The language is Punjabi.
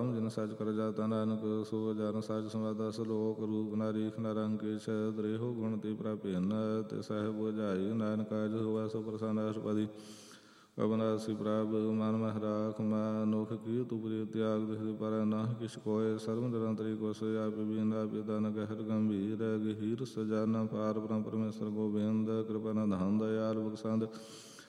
ਰਾਮ ਜਿਨ ਸਚ ਕਰ ਜਾਤਾ ਨਾਨਕ ਸੋ ਜਨ ਸਚ ਸਮਾਦਾ ਸਲੋਕ ਰੂਪ ਨਾਰੀਖ ਨਰੰਕੇਸ਼ ਦ੍ਰੇਹੋ ਗੁਣ ਤੇ ਪ੍ਰਭੇਨ ਤੇ ਸਹਿ ਬੁਝਾਈ ਨਾਨਕ ਕਾਜ ਹੋਵਾ ਸੋ ਪ੍ਰਸੰਨ ਅਸ਼ਪਦੀ ਅਬਨਾਸੀ ਪ੍ਰਭ ਮਨ ਮਹਿ ਰਾਖ ਮਨੁਖ ਕੀ ਤੁਪਰੀ ਤਿਆਗ ਦਿਸ ਪਰ ਨਾਹ ਕਿਛ ਕੋਇ ਸਰਬ ਨਿਰੰਤਰੀ ਕੋ ਸੇ ਆਪੇ ਬੀਨਾ ਪਿਤਾ ਗਹਿਰ ਗੰਭੀਰ ਗਹੀਰ ਸਜਾਨਾ ਪਾਰ ਬ੍ਰਹਮ ਪਰਮੇਸ਼ਰ ਗੋਬਿੰਦ ਕਿਰਪਾ ਨਿਧਾਨ ਦਇਆਲ ਬਖਸ਼ੰਦ